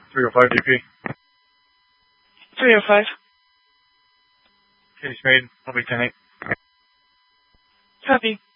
305 DP. 305. Case made. I'll be 10-8. Copy.